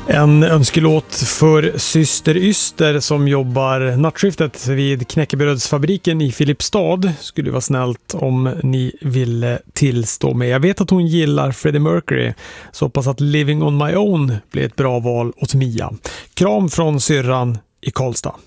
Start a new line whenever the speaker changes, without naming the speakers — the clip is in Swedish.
En önskelåt för syster Yster som jobbar nattskiftet vid knäckebrödsfabriken i Filipstad. Skulle vara snällt om ni ville tillstå mig. Jag vet att hon gillar Freddie Mercury, så hoppas att Living on my own blir ett bra val åt Mia. Kram från syrran i Karlstad.